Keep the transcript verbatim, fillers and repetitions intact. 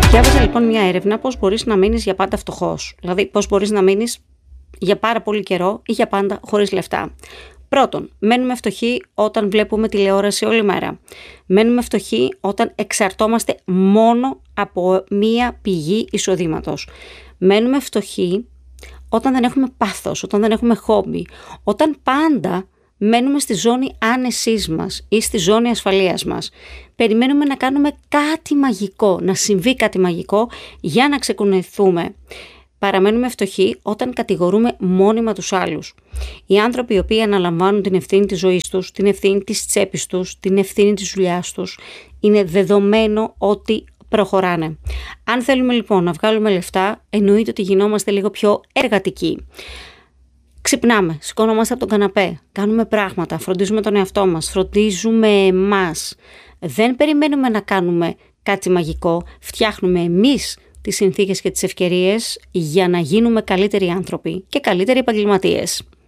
Διάβαζα λοιπόν μια έρευνα πώς μπορείς να μείνεις για πάντα φτωχός. Δηλαδή πώς μπορείς να μείνεις για πάρα πολύ καιρό ή για πάντα χωρίς λεφτά. Πρώτον, μένουμε φτωχοί όταν βλέπουμε τηλεόραση όλη μέρα. Μένουμε φτωχοί όταν εξαρτώμαστε μόνο από μία πηγή εισοδήματος. Μένουμε φτωχοί όταν δεν έχουμε πάθος, όταν δεν έχουμε χόμπι, όταν πάντα μένουμε στη ζώνη άνεσής μας ή στη ζώνη ασφαλείας μας. Περιμένουμε να κάνουμε κάτι μαγικό, να συμβεί κάτι μαγικό για να ξεκουνηθούμε. Παραμένουμε φτωχοί όταν κατηγορούμε μόνιμα τους άλλους. Οι άνθρωποι οι οποίοι αναλαμβάνουν την ευθύνη της ζωής τους, την ευθύνη της τσέπης τους, την ευθύνη της δουλειάς τους, είναι δεδομένο ότι προχωράνε. Αν θέλουμε λοιπόν να βγάλουμε λεφτά, εννοείται ότι γινόμαστε λίγο πιο εργατικοί. Ξυπνάμε, σηκώνομαστε από τον καναπέ, κάνουμε πράγματα, φροντίζουμε τον εαυτό μας, φροντίζουμε εμάς. Δεν περιμένουμε να κάνουμε κάτι μαγικό, φτιάχνουμε εμείς τις συνθήκες και τις ευκαιρίες για να γίνουμε καλύτεροι άνθρωποι και καλύτεροι επαγγελματίες.